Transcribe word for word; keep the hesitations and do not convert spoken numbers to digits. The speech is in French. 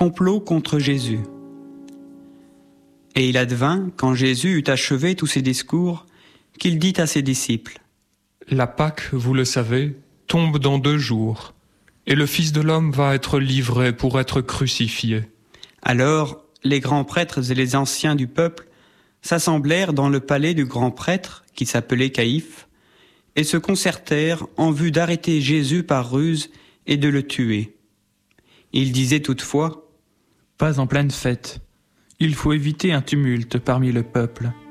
Complot contre Jésus. Et il advint, quand Jésus eut achevé tous ses discours, qu'il dit à ses disciples : La Pâque, vous le savez, tombe dans deux jours, et le Fils de l'homme va être livré pour être crucifié. Alors les grands prêtres et les anciens du peuple s'assemblèrent dans le palais du grand prêtre, qui s'appelait Caïphe, et se concertèrent en vue d'arrêter Jésus par ruse et de le tuer. Ils disaient toutefois : Pas en pleine fête. Il faut éviter un tumulte parmi le peuple.